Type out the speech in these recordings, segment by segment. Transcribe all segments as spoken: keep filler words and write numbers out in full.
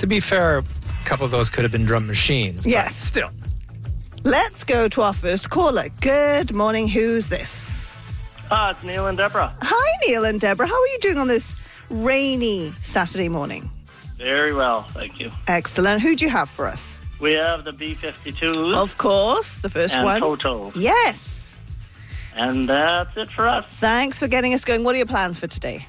To be fair, a couple of those could have been drum machines. Yes. But still. Let's go to our first caller. Good morning. Who's this? Ah, it's Neil and Deborah. Hi, Neil and Deborah. How are you doing on this rainy Saturday morning? Very well, thank you. Excellent. Who do you have for us? We have the B fifty-twos. Of course, the first and one. Toto. Yes. And that's it for us. Thanks for getting us going. What are your plans for today?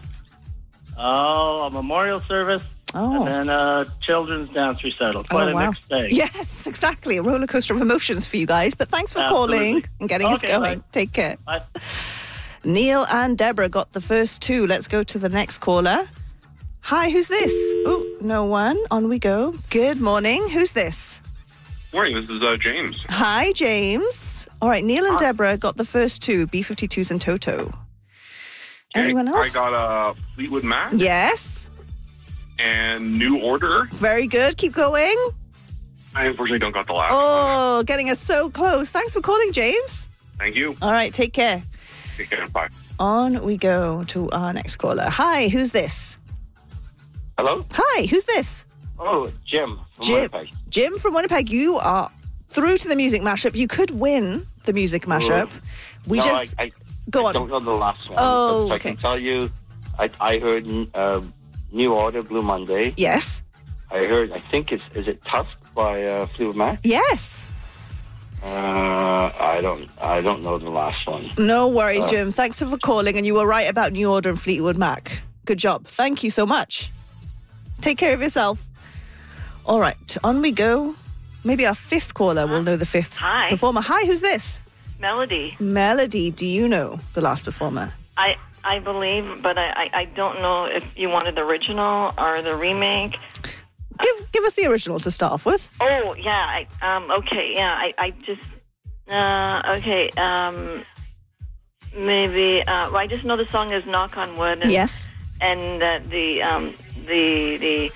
Oh, a memorial service. Oh. And then a children's dance recital. Quite oh, a wow. mixed day. Yes, exactly. A roller coaster of emotions for you guys. But thanks for Absolutely. calling and getting us Okay, going. bye. Take care. Bye. Neil and Deborah got the first two. Let's go to the next caller. Hi, who's this? Oh, no one. On we go. Good morning. Who's this? Morning, this is uh, James. Hi, James. All right, Neil and Deborah got the first two, B fifty-twos and Toto. Anyone else? I got uh, Fleetwood Mac Yes. and New Order. Very good. Keep going. I unfortunately don't got the last one. Oh, getting us so close. Thanks for calling, James. Thank you. All right, take care. Take care. Bye. On we go to our next caller. Hi, who's this? Hello? Hi, who's this? Oh, Jim from Jim. Winnipeg. Jim from Winnipeg. You are through to the music mashup. You could win the music mashup. We no, just I, I, go I on. don't know the last one. Oh, but okay. I can tell you, I, I heard uh, New Order, Blue Monday. Yes. I heard, I think it's, is it Tusk by uh, Fleetwood Mac? Yes. Uh, I don't, I don't know the last one. No worries, Uh, Jim. Thanks for calling, and you were right about New Order and Fleetwood Mac. Good job. Thank you so much. Take care of yourself. All right, on we go. Maybe our fifth caller will know the fifth Hi. performer. Hi, who's this? Melody. Melody, do you know the last performer? I I believe, but I, I, I don't know if you wanted the original or the remake. Give give us the original to start off with. Oh, yeah. I, um. Okay, yeah. I, I just... Uh, okay, um... Maybe... Uh, well, I just know the song is Knock on Wood. And, Yes. And uh, the, um... The... The...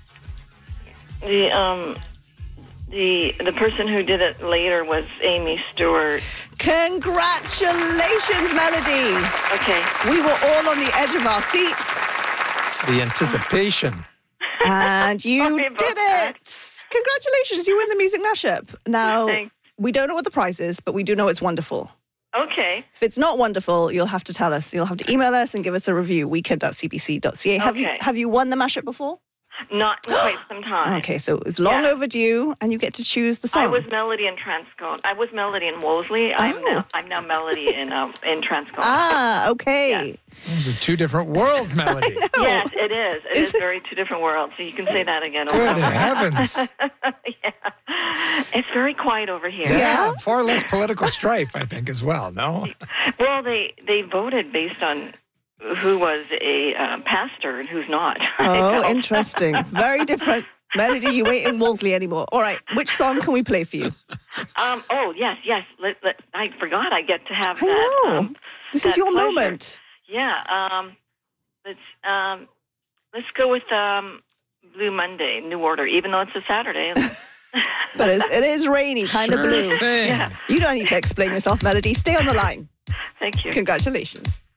The, um... The the person who did it later was Amy Stewart. Congratulations, Melody. Okay. We were all on the edge of our seats, The anticipation. and you Sorry did about that. it. Congratulations, you win the music mashup. Now, Thanks. we don't know what the prize is, but we do know it's wonderful. Okay. If it's not wonderful, you'll have to tell us. You'll have to email us and give us a review, weekend dot c b c dot c a. Have you Okay. have you won the mashup before? Not in quite some time. Okay, so it's long Yeah. overdue, and you get to choose the song. I was Melody in Transcone. I was Melody in Wolseley. I'm Oh. now I'm now Melody in um, in Transcone. Ah, okay. Those are two different worlds, Melody. Yes, it is. It Is is it- very two different worlds. So you can say that again. Good heavens. Yeah. It's very quiet over here. Yeah, far less political strife, I think, as well, no? Well, they they voted based on who was a uh, pastor and who's not. I Oh, felt. interesting. Very different. Melody, you ain't in Wolseley anymore. All right, which song can we play for you? Um. Oh, yes, yes. Let, let, I forgot I get to have I that. know. Um, This is that your pleasure. moment. Yeah. Um. Let's um. Let's go with um. Blue Monday, New Order. Even though it's a Saturday. But it's, it is rainy, kind of Sure blue. thing. Yeah. You don't need to explain yourself, Melody. Stay on the line. Thank you. Congratulations.